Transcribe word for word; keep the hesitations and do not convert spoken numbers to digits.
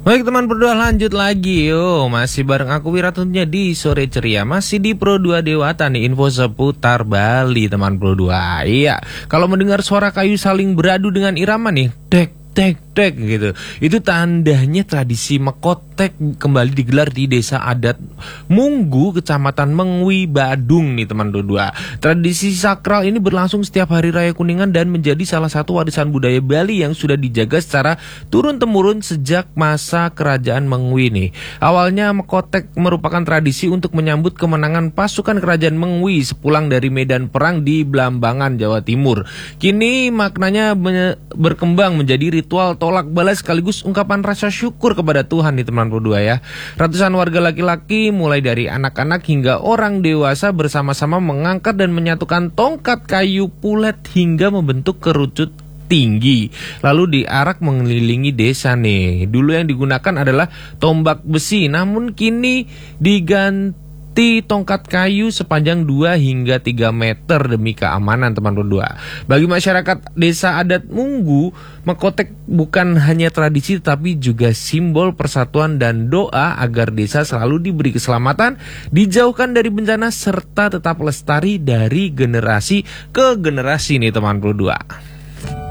Baik teman berdua, lanjut lagi yo. Masih bareng aku Wira tentunya di Sore Ceria. Masih di Pro dua Dewata nih, info seputar Bali teman Pro dua. Iya, kalau mendengar suara kayu saling beradu dengan irama nih, dek tek tek gitu, itu tandanya tradisi mekotek kembali digelar di desa adat Munggu, kecamatan Mengwi, Badung nih teman dua. Tradisi sakral ini berlangsung setiap hari raya Kuningan dan menjadi salah satu warisan budaya Bali yang sudah dijaga secara turun temurun sejak masa kerajaan Mengwi nih. Awalnya mekotek merupakan tradisi untuk menyambut kemenangan pasukan kerajaan Mengwi sepulang dari medan perang di Blambangan, Jawa Timur. Kini maknanya berkembang menjadi ritual tolak balas sekaligus ungkapan rasa syukur kepada Tuhan nih teman berdua ya. Ratusan warga laki-laki mulai dari anak-anak hingga orang dewasa bersama-sama mengangkat dan menyatukan tongkat kayu pulet hingga membentuk kerucut tinggi, lalu diarak mengelilingi desa nih. Dulu yang digunakan adalah tombak besi, namun kini diganti tongkat kayu sepanjang dua hingga tiga meter demi keamanan teman berdua. Bagi masyarakat desa adat Munggu, mekotek bukan hanya tradisi tapi juga simbol persatuan dan doa agar desa selalu diberi keselamatan, dijauhkan dari bencana serta tetap lestari dari generasi ke generasi nih teman berdua.